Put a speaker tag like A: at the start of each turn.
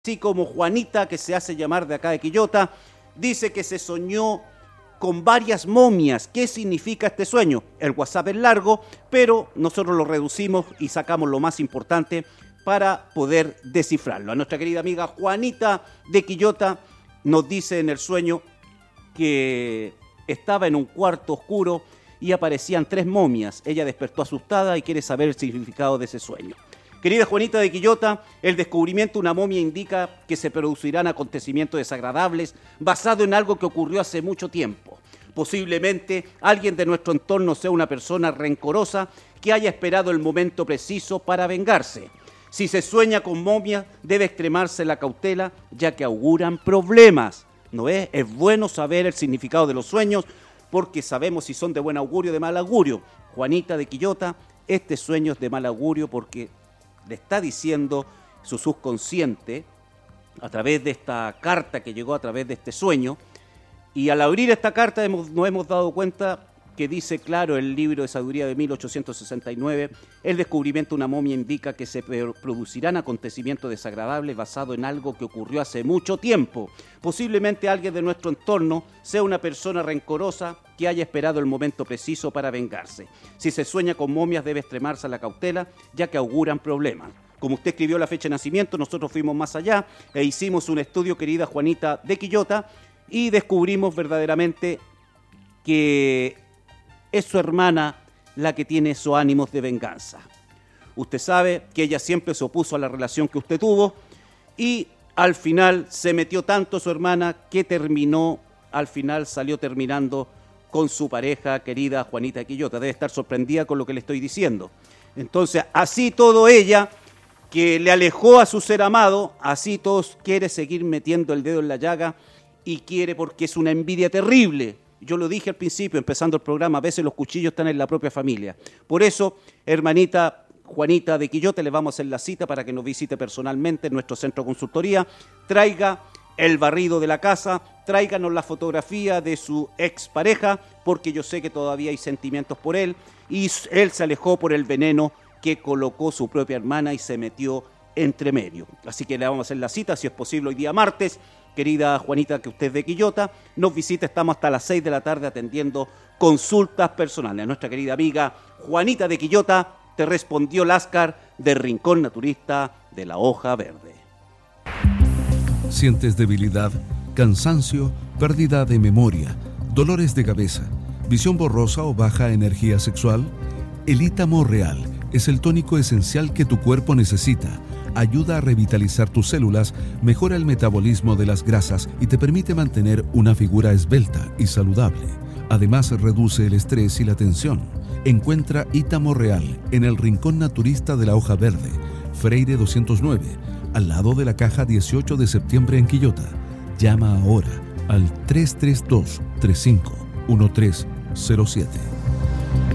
A: así como Juanita, que se hace llamar de acá de Quillota, dice que se soñó con varias momias. ¿Qué significa este sueño? El WhatsApp es largo, pero nosotros lo reducimos y sacamos lo más importante para poder descifrarlo. A nuestra querida amiga Juanita de Quillota nos dice en el sueño que estaba en un cuarto oscuro y aparecían 3 momias. Ella despertó asustada y quiere saber el significado de ese sueño. Querida Juanita de Quillota, el descubrimiento de una momia indica que se producirán acontecimientos desagradables basado en algo que ocurrió hace mucho tiempo. Posiblemente alguien de nuestro entorno sea una persona rencorosa que haya esperado el momento preciso para vengarse. Si se sueña con momias, debe extremarse la cautela, ya que auguran problemas. ¿No es? Es bueno saber el significado de los sueños, porque sabemos si son de buen augurio o de mal augurio. Juanita de Quillota, este sueño es de mal augurio porque le está diciendo su subconsciente a través de esta carta que llegó a través de este sueño, y al abrir esta carta nos hemos dado cuenta que dice claro el libro de sabiduría de 1869, el descubrimiento de una momia indica que se producirán acontecimientos desagradables basados en algo que ocurrió hace mucho tiempo. Posiblemente alguien de nuestro entorno sea una persona rencorosa que haya esperado el momento preciso para vengarse. Si se sueña con momias debe extremarse a la cautela, ya que auguran problemas. Como usted escribió la fecha de nacimiento, nosotros fuimos más allá e hicimos un estudio, querida Juanita de Quillota, y descubrimos verdaderamente que es su hermana la que tiene esos ánimos de venganza. Usted sabe que ella siempre se opuso a la relación que usted tuvo y al final se metió tanto su hermana que salió terminando con su pareja querida Juanita de Quillota. Debe estar sorprendida con lo que le estoy diciendo. Entonces, así todo ella, que le alejó a su ser amado, así todos quiere seguir metiendo el dedo en la llaga y quiere porque es una envidia terrible. Yo lo dije al principio, empezando el programa, a veces los cuchillos están en la propia familia. Por eso, hermanita Juanita de Quillota, le vamos a hacer la cita para que nos visite personalmente en nuestro centro de consultoría. Traiga el barrido de la casa, tráiganos la fotografía de su expareja, porque yo sé que todavía hay sentimientos por él, y él se alejó por el veneno que colocó su propia hermana y se metió entre medio. Así que le vamos a hacer la cita, si es posible, hoy día martes. Querida Juanita, que usted es de Quillota, nos visita, estamos hasta las 6 de la tarde atendiendo consultas personales. A nuestra querida amiga Juanita de Quillota te respondió Láscar del Rincón Naturista de la Hoja Verde.
B: ¿Sientes debilidad, cansancio, pérdida de memoria, dolores de cabeza, visión borrosa o baja energía sexual? El Ítamo Real es el tónico esencial que tu cuerpo necesita. Ayuda a revitalizar tus células, mejora el metabolismo de las grasas y te permite mantener una figura esbelta y saludable. Además, reduce el estrés y la tensión. Encuentra Ítamo Real en el Rincón Naturista de la Hoja Verde, Freire 209, al lado de la caja 18 de septiembre en Quillota. Llama ahora al 332-35-1307.